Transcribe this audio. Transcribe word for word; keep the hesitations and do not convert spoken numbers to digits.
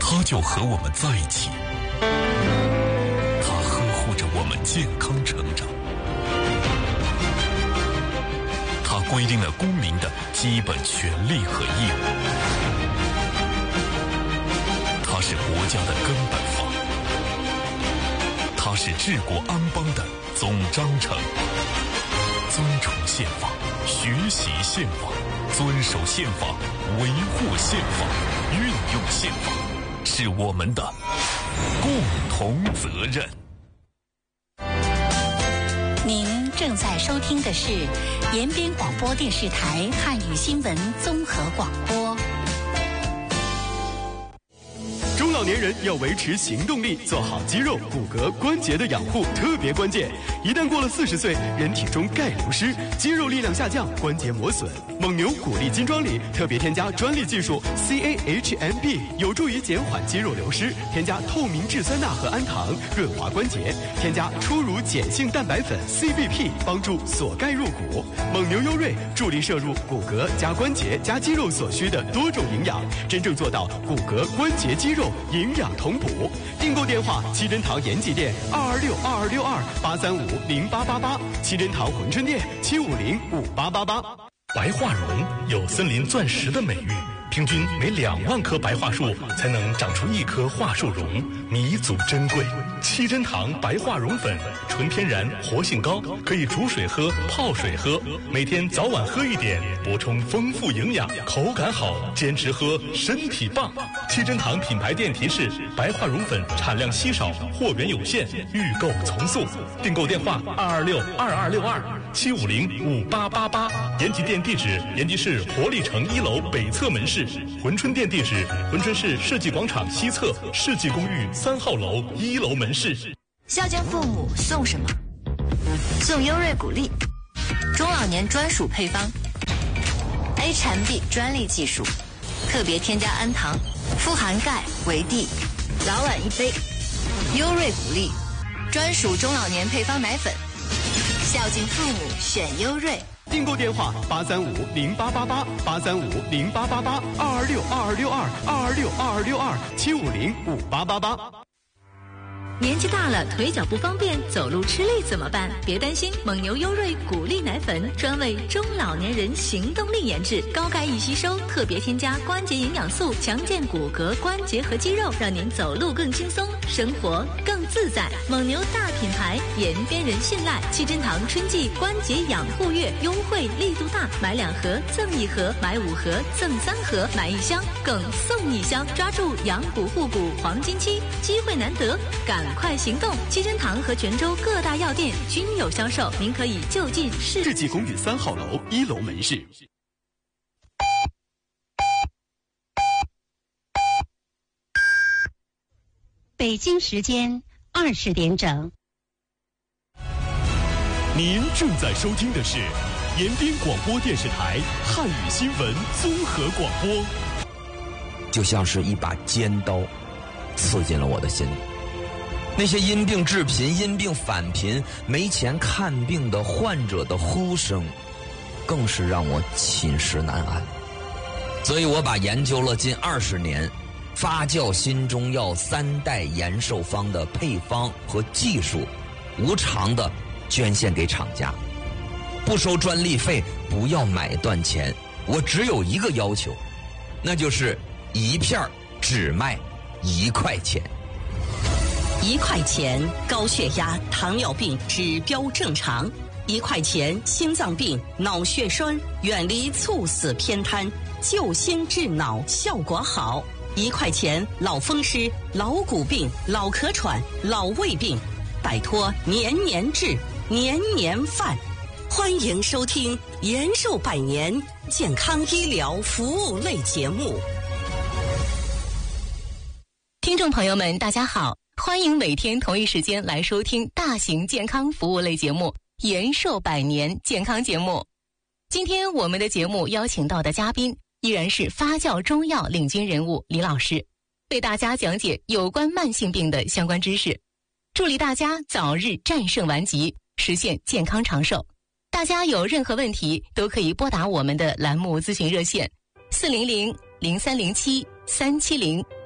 它就和我们在一起，它呵护着我们健康成长，它规定了公民的基本权利和义务，它是国家的根本法，它是治国安邦的总章程。尊崇宪法，学习宪法，遵守宪法，维护宪法，运用宪法，是我们的共同责任。 您正在收听的是延边广播电视台汉语新闻综合广播。 中老年人要维持行动力，做好肌肉、骨骼、关节的养护特别关键。一旦过了四十岁，人体中钙流失，肌肉力量下降，关节磨损。蒙牛骨力金装里特别添加专利技术 C A H M P， 有助于减缓肌肉流失。添加透明质酸钠和氨糖，润滑关节。添加初乳碱性蛋白粉 C B P， 帮助锁钙入骨。蒙牛优瑞助力摄入骨骼加关节加肌肉所需的多种营养，真正做到骨骼、关节、肌肉营养同补。订购电话：七珍堂延吉店二二六二二六二八三五零八八八，七珍堂珲春店七五零五八八八。 白桦榕有森林钻石的美誉，平均每两万棵白桦树才能长出一棵桦树榕，弥足珍贵。七珍堂白桦榕粉，纯天然，活性高，可以煮水喝、泡水喝，每天早晚喝一点，补充丰富营养，口感好，坚持喝身体棒。七珍堂品牌店提示：白桦榕粉产量稀少，货源有限，预购从速。订购电话：二二六二二六二七五零五八八八。延吉店地址：延吉市活力城一楼北侧门市。珲春店地址：珲春市世纪广场西侧世纪公寓三号楼一楼门市。 孝敬父母送什么？送优瑞谷粒，中老年专属配方 H M B 专利技术，特别添加氨糖，富含钙、维 D， 早晚一杯。优瑞谷粒，专属中老年配方奶粉，孝敬父母选优瑞。 订购电话：八三五零八八八八三五零八八八二二六二二六二二二六二二六二七五零五八八八。 年纪大了，腿脚不方便，走路吃力怎么办？别担心，蒙牛优瑞谷粒奶粉专为中老年人行动力研制，高钙易吸收，特别添加关节营养素，强健骨骼、关节和肌肉，让您走路更轻松，生活更自在。蒙牛大品牌，延边人信赖。七珍堂春季关节养护月优惠力度大，买两盒赠一盒，买五盒赠三盒，买一箱更送一箱，抓住养骨护骨黄金期，机会难得，赶快行动！七珍堂和泉州各大药店均有销售，您可以就近试。 世纪公寓三号楼一楼门市。 北京时间二十点整。 您正在收听的是延边广播电视台汉语新闻综合广播。 就像是一把尖刀，刺进了我的心里。那些因病致贫、因病返贫、没钱看病的患者的呼声，更是让我寝食难安。所以我把研究了近二十年发酵新中药三代延寿方的配方和技术，无偿的捐献给厂家，不收专利费，不要买断钱。我只有一个要求，那就是一片只卖一块钱。 一块钱高血压、糖尿病指标正常；一块钱心脏病、脑血栓远离猝死偏瘫，救心治脑效果好；一块钱老风湿、老骨病、老咳喘、老胃病，摆脱年年治、年年犯。欢迎收听延寿百年健康医疗服务类节目。 听众朋友们，大家好。欢迎每天同一时间来收听大型健康服务类节目《延寿百年健康节目》。今天我们的节目邀请到的嘉宾依然是发酵中药领军人物李老师，为大家讲解有关慢性病的相关知识，助力大家早日战胜顽疾，实现健康长寿。大家有任何问题都可以拨打我们的栏目咨询热线四零零零三零七三七零